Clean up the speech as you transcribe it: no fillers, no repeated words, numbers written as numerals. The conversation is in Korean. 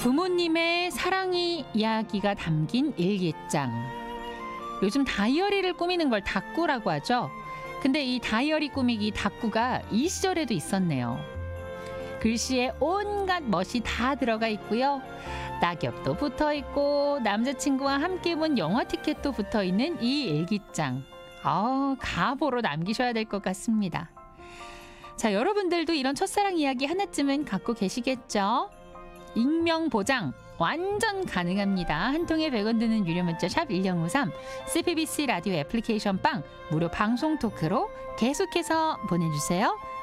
부모님의 사랑이 이야기가 담긴 일기장. 요즘 다이어리를 꾸미는 걸 다꾸라고 하죠. 근데 이 다이어리 꾸미기 다꾸가 이 시절에도 있었네요. 글씨에 온갖 멋이 다 들어가 있고요. 낙엽도 붙어 있고 남자친구와 함께 본 영화 티켓도 붙어 있는 이 일기장. 가보로 남기셔야 될 것 같습니다. 자, 여러분들도 이런 첫사랑 이야기 하나쯤은 갖고 계시겠죠? 익명 보장 완전 가능합니다. 한 통에 100원 드는 유료 문자 샵 1053, CPBC 라디오 애플리케이션 빵 무료 방송 토크로 계속해서 보내주세요.